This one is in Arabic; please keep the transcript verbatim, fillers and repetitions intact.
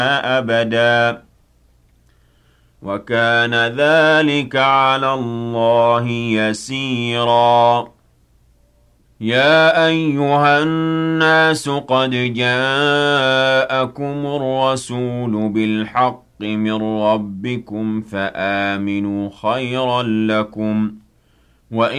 أبدا وكان ذلك على الله يسيرا يا أيها الناس قد جاءكم الرسول بالحق من ربكم فآمنوا خيرا لكم وإن